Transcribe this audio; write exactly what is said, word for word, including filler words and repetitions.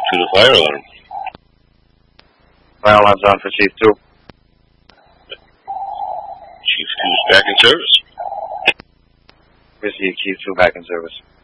to the fire alarm. Fire alarm's on for Chief two. Chief two is back in service. Receive Chief two back in service.